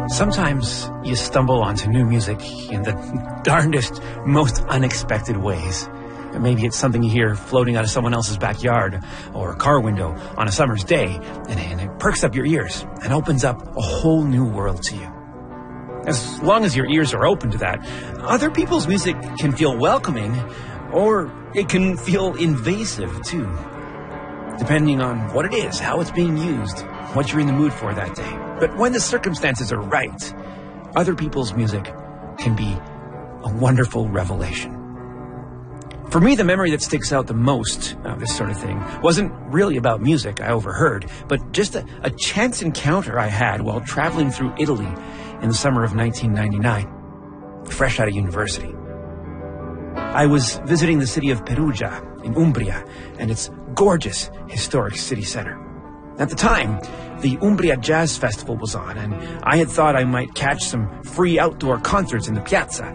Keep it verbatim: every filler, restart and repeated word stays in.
Sometimes you stumble onto new music in the darndest, most unexpected ways. Maybe it's something you hear floating out of someone else's backyard or car window on a summer's day, and, and it perks up your ears and opens up a whole new world to you. As long as your ears are open to that, other people's music can feel welcoming, or it can feel invasive too, depending on what it is, how it's being used, what you're in the mood for that day. But when the circumstances are right, other people's music can be a wonderful revelation. For me, the memory that sticks out the most of this sort of thing wasn't really about music I overheard, but just a, a chance encounter I had while traveling through Italy in the summer of nineteen ninety-nine, fresh out of university. I was visiting the city of Perugia in Umbria and its gorgeous historic city center. At the time, the Umbria Jazz Festival was on, and I had thought I might catch some free outdoor concerts in the piazza